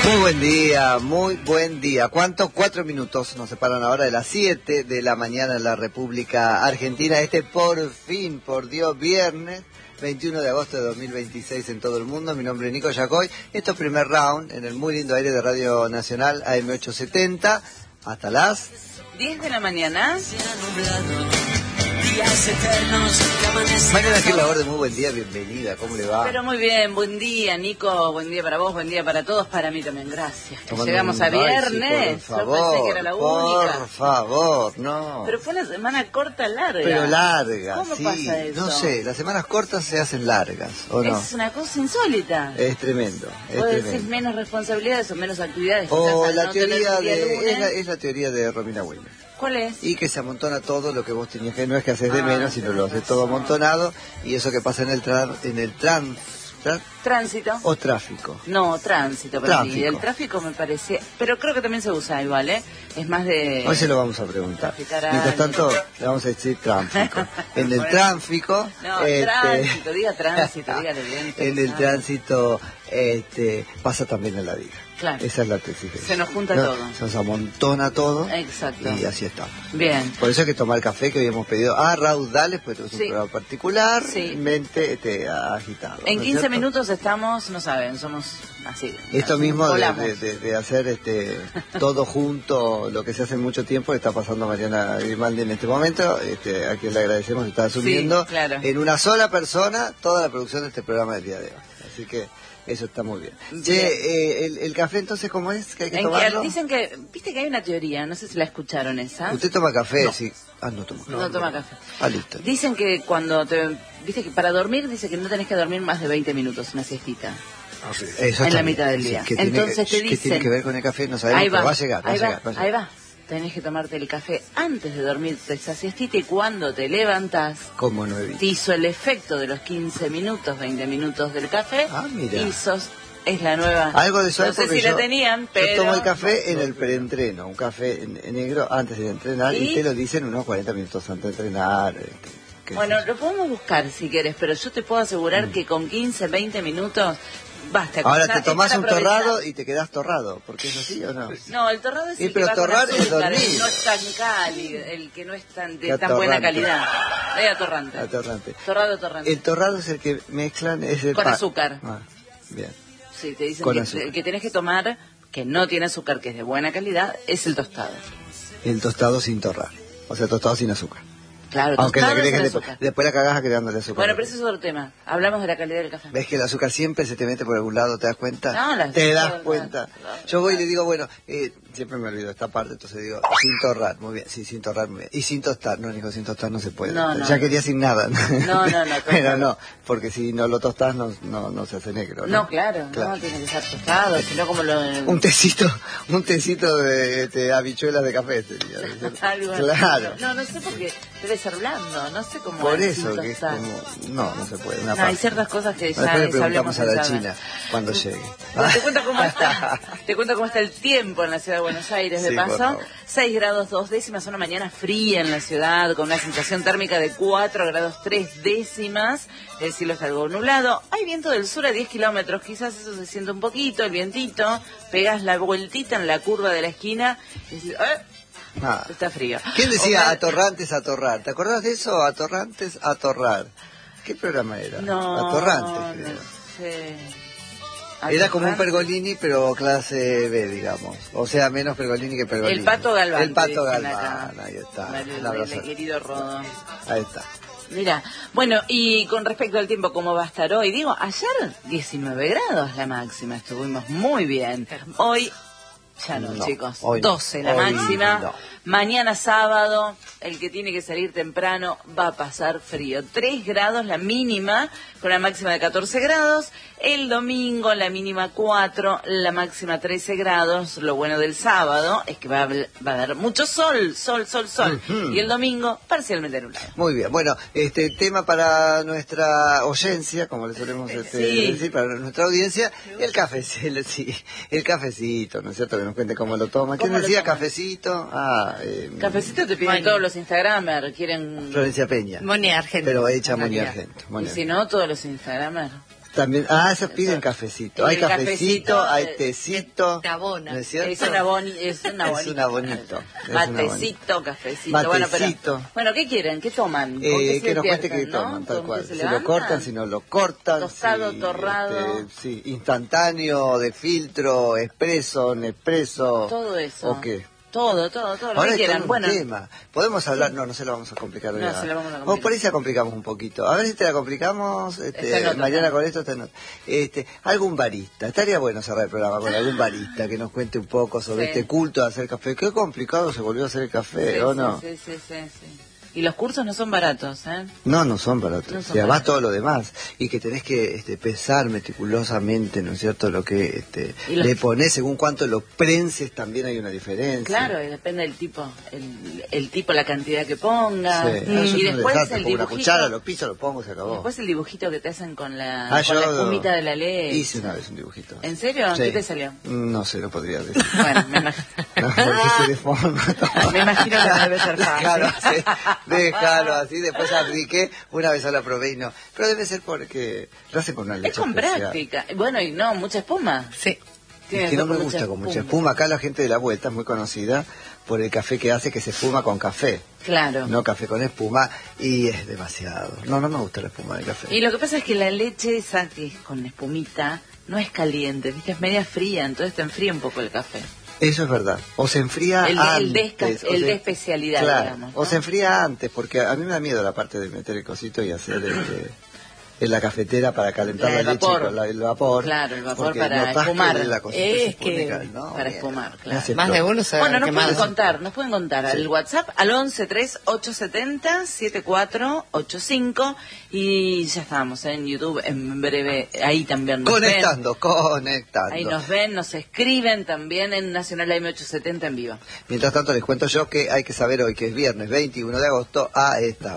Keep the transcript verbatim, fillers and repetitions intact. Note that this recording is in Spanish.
Muy buen día, muy buen día. ¿Cuántos? Cuatro minutos nos separan ahora de las siete de la mañana en la República Argentina. Este por fin, por Dios, viernes veintiuno de agosto de dos mil veintiséis en todo el mundo. Mi nombre es Nico Yacoy. Esto es Primer Round en el muy lindo aire de Radio Nacional A M ochocientos setenta hasta las diez de la mañana. Mariana Gil Laborde, muy buen día, bienvenida, ¿cómo le va? Pero muy bien, buen día Nico, buen día para vos, buen día para todos, para mí también, gracias. Que Tomando llegamos un a baile, viernes, por yo favor, pensé que era la por única. Por favor, no. Pero fue una semana corta, larga. Pero larga, ¿Cómo sí. pasa eso? No sé, las semanas cortas se hacen largas, ¿o no? Es una cosa insólita. Es tremendo, es Vos tremendo. decís menos responsabilidades o menos actividades. O quizás al la no tener teoría el día de, lunes. es la, es la teoría de Romina Williams. ¿Cuál es? Y que se amontona todo lo que vos tenías que, no es que haces de Ah, menos, sino lo haces todo amontonado, y eso que pasa en el tra, en el trans, tra, Tránsito. o tráfico. No, tránsito, para mí. Tráfico. El tráfico me parece... Pero creo que también se usa igual, ¿eh? Es más de... Hoy se lo vamos a preguntar. traficar Mientras algo. tanto, le vamos a decir tráfico. En el Bueno. tráfico... No, este, tránsito, diga tránsito, dígale bien. En el tránsito este, pasa también en la vida. Claro. Esa es la tesis. Se nos junta ¿no? todo. Se nos amontona todo. Exacto. Y así estamos. Bien. Por eso hay que tomar café que hoy hemos pedido a raudales, pues es un Sí. programa particular, Sí. mente este, agitado. En ¿no es quince cierto? minutos estamos, no saben, somos así. Esto así, mismo de, volamos. de- de- de hacer este todo junto, lo que se hace mucho tiempo, está pasando Mariana Grimaldi en este momento, este, a quien le agradecemos, está asumiendo Sí, claro. en una sola persona toda la producción de este programa del día de hoy. Así que eso está muy bien. Bien. Che, eh, el, el café entonces, ¿cómo es? ¿Que hay que En tomarlo? que, dicen que, viste que hay una teoría, no sé si la escucharon esa. ¿Usted toma café? No. Sí. Ah, no toma. No, toma café. Ah, listo. Dicen que cuando te, viste que para dormir, dice que no tenés que dormir más de veinte minutos, una siestita. Eso en está la bien. mitad del Sí, día. ¿qué tiene Entonces que, te ¿qué tiene dicen- que ver con el café? No sabemos, Ahí va, pero va a llegar, va a ahí llegar. va, va a llegar. ahí va. Tenés que tomarte el café antes de dormirte esa siestita y cuando te levantás, ¿Cómo no he visto? te hizo el efecto de los quince minutos, veinte minutos del café. Ah, mira. Y sos, es la nueva. Algo de eso no hay sé porque si yo, la tenían, yo pero... tomo el café en el preentreno, un café en- en negro antes de entrenar, y, ¿Y? te lo dicen unos cuarenta minutos antes de entrenar. eh, que- que- Bueno, lo podemos buscar si quieres, pero yo te puedo asegurar Mm. que con quince, veinte minutos basta. Ahora Ya te tomás están un torrado aprovechados. y te quedás torrado, porque es así o no. No, el torrado es Sí, el pero que va con torrar es azúcar, dormir. el que no es tan cálido, el que no es tan de Qué tan buena atorrante. calidad. Es atorrante. Atorrante. Torrado, torrante. El torrado es el que mezclan, es el Con pan. azúcar. Ah, bien. Sí, te dicen Con que azúcar. el que tenés que tomar, que no tiene azúcar, que es de buena calidad, es el tostado. El tostado sin torrar, o sea, tostado sin azúcar. Claro, Aunque le tostado agregues sin después, azúcar. después la cagás agregándole azúcar. Bueno, pero ese es otro tema. Hablamos de la calidad del café. ¿Ves que el azúcar siempre se te mete por algún lado, te das cuenta? No, la- te das no, cuenta. no, no. Yo voy y le digo, bueno, eh, siempre me olvido esta parte, entonces digo, sin torrar, muy bien, sí, sin torrar, muy bien. Y sin tostar, no, dijo, sin tostar no se puede. No, no. Ya quería sin nada. No, no, no, Pero tostar. no, porque si no lo tostás no, no, no se hace negro, ¿no? No, claro, no, tiene que ser tostado, sino como lo... Un tecito, un tecito de, de habichuelas de café sería. Algo así. Claro. No, no sé por qué debe ser blando, no sé cómo Por es eso, sin que es tostar. como... No, no se puede. Una No, hay farsa. ciertas cosas que ya Después le les preguntamos hablemos a en la saber. China cuando llegue. Bueno, te cuento cómo está, te cuento cómo está el tiempo en la ciudad de Buenos Aires, de Sí, por paso. favor. seis grados dos décimas, una mañana fría en la ciudad, con una sensación térmica de cuatro grados tres décimas. El cielo está algo nublado. Hay viento del sur a diez kilómetros, quizás eso se siente un poquito, el vientito. Pegas la vueltita en la curva de la esquina y decís, "Eh, Ah. está frío". ¿Quién decía Ojalá- atorrantes, atorrar? ¿Te acordás de eso? Atorrantes, atorrar. ¿Qué programa era? No, Atorrantes, creo. no sé. Era como un Atorrantes. Pergolini, pero clase B, digamos. O sea, menos Pergolini que Pergolini. El Pato Galván. El Pato te dicen Galván, acá. ahí está. Vale, Un abrazo. el querido Rodo. Ahí está. Mira, bueno, y con respecto al tiempo, ¿cómo va a estar hoy? Digo, ayer diecinueve grados la máxima, estuvimos muy bien. Hoy, ya no, No, chicos, hoy no. doce la Hoy máxima. no. Mañana sábado, el que tiene que salir temprano va a pasar frío. tres grados la mínima, con la máxima de catorce grados. El domingo la mínima cuatro, la máxima trece grados. Lo bueno del sábado es que va a, haber- va a haber mucho sol, sol, sol, sol. Ujú. Y el domingo parcialmente nublado. Muy bien, bueno, este tema para nuestra oyencia, como le solemos este, Sí. decir, para nuestra audiencia, el cafecito, sí, el cafecito, ¿no es cierto? Que nos cuente cómo lo toma. ¿Quién ¿Cómo lo decía toma? cafecito? Ah, eh, Cafecito te piden Bueno. todos los Instagramers, quieren... Florencia Peña. Moni Argento. Pero hecha en Moni realidad. Argento. Y Moni si Argento. no, todos los Instagramers. También, ah, se piden cafecito. Hay El cafecito, cafecito, hay eh, tecito. te abona. ¿No es cierto? Es una boni, es una bonita. Es una bonito. es una Matecito, cafecito. Bueno, pero, Matecito. bueno, ¿qué quieren? ¿Qué toman? ¿Con Eh, qué se que nos cuente despiertan, que no? toman, tal ¿Con cual. qué se Si lo levantan? cortan, si no lo cortan. Tostado, si, torrado. este, sí, instantáneo, de filtro, expreso, Nespresso. Todo eso. ¿O qué? Todo, todo, todo lo Ahora que hay todo quieran. un Bueno, tema. Podemos hablar, no, no se lo vamos a complicar. No, ya. se lo vamos a complicar. Vamos, por ahí se la complicamos un poquito. A ver si te la complicamos, Está este, en nota, mañana está. con esto. Está en nota. Este, algún barista. Estaría bueno cerrar el programa con algún barista que nos cuente un poco sobre Sí. este culto de hacer café. Qué complicado se volvió a hacer el café, sí, ¿o sí, no? sí, sí, sí, sí. Y los cursos no son baratos, ¿eh? No, no son baratos. No son y además baratos. todo lo demás. Y que tenés que este, pensar meticulosamente, ¿no es cierto? Lo que este, Y los- le ponés, según cuánto lo prenses, también hay una diferencia. Claro, y depende del tipo, el, el tipo, la cantidad que ponga. Sí. Mm. Eso es Y un después desastre, el con una dibujito. cuchara, lo piso, lo pongo, se y acabó. después el dibujito que te hacen con la, Ah, con la yo espumita de la leche. hice una vez un dibujito. ¿En serio? Sí. ¿Qué te salió? No sé, no podría decir. Bueno, me imagino. No, porque se deforma todo. Me imagino que no debe ser fácil. Déjalo así, déjalo así, después apliqué, una vez la probé y no. Pero debe ser porque lo hace con una leche Es con especial. práctica. Bueno, y no, mucha espuma. Sí. Tiene Es que no ser me con gusta con mucha espuma. Acá la gente de la vuelta es muy conocida por el café que hace que se espuma con café. Claro. No café con espuma y es demasiado. No, no me gusta la espuma del café. Y lo que pasa es que la leche esa que es con espumita no es caliente, ¿viste? Es media fría, entonces te enfría un poco el café. Eso es verdad. O se enfría El de- el de esca- antes. o el se- de especialidad, claro, digamos, ¿no? O se enfría antes, porque a mí me da miedo la parte de meter el cosito y hacer este, en la cafetera para calentar La la, del leche vapor. con la- el vapor. Claro, el vapor porque para notás que espumar. la cosita Es se pone que- cal- no, para bien. espumar, Me claro. hace Más de flor. uno se Bueno, nos pueden quemado. contar, nos pueden contar Sí. al WhatsApp al once tres ocho setenta siete cuatro ocho cinco y ya estamos en YouTube en breve, ahí también nos Conectando, ven. conectando. Ahí nos ven, nos escriben también en Nacional A M ochocientos setenta en vivo. Mientras tanto les cuento yo que hay que saber hoy que es viernes veintiuno de agosto a esta